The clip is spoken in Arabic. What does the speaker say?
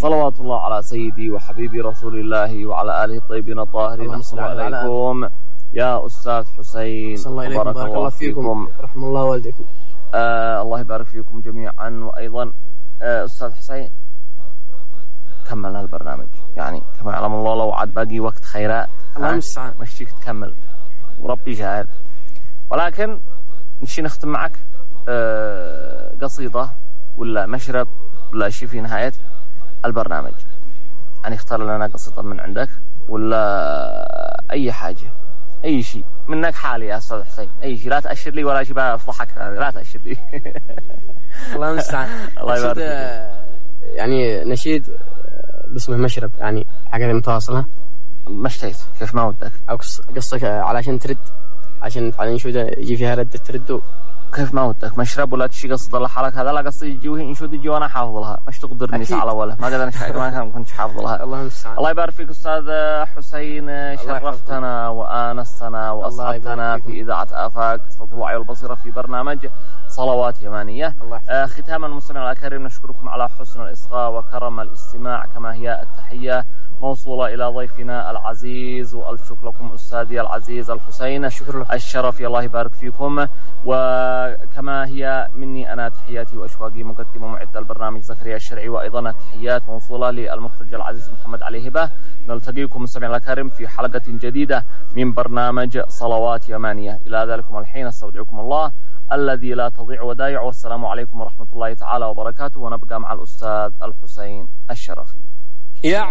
صلوات الله على سيدي وحبيبي رسول الله وعلى آله الطيبين الطاهرين. أحسن عليكم يا أستاذ حسين. صلى الله عليكم، بارك الله فيكم، رحم الله والديكم. الله يبارك فيكم جميعا. وأيضا أستاذ حسين كمل هالبرنامج، يعني كما يعلم الله لو عاد باقي وقت خيرات الله المستعان مشيك تكمل وربي شاهد. ولكن نشي نختم معك قصيدة ولا مشرب ولا شيء في نهاية البرنامج، يعني اختار لنا قصيدة من عندك ولا أي حاجة، أي شيء منك حالي يا أستاذ حسين، أي شيء، لا تأشر لي ولا شيء بقى أفضحك، لا تأشر لي. الله المستعان. الله يبارك يعني نشيد باسمه مشرب، يعني حاجة متواصلة. مشتيت كيف ما ودك، أو قصك علشان ترد، عشان فعلا نشوده يجي فيها ردة تردو كيف ما ودك. مشرب ولا تشي قصد الله حالك، هذا لا قصدي يجي وينشود يجي وانا حافظ مش تقدرني على ولا ما قدر ما كنتش حافظ لها. الله المستعان. الله يبارك فيك أستاذ حسين، شرفتنا وآنستنا وأسعدتنا في إذاعة آفاق صوت الوعي والبصيرة في برنامج صلوات يمانية. ختاما مستمعينا الأكارم نشكركم على حسن الإصغاء وكرم الاستماع، كما هي التحية موصولة إلى ضيفنا العزيز، والشكر لكم أستاذي العزيز الحسين الشرفي. الله يبارك فيكم. وكما هي مني أنا تحياتي وأشواقي مقدم ومعد البرنامج زكريا الشرعي، وأيضا تحيات موصولة للمخرج العزيز محمد علي هبة. نلتقيكم مستمعينا الكرام في حلقة جديدة من برنامج صلوات يمانية. إلى ذلكم الحين استودعكم الله الذي لا تضيع ودائع، والسلام عليكم ورحمة الله تعالى وبركاته. ونبقى مع الأستاذ الحسين الشرفي.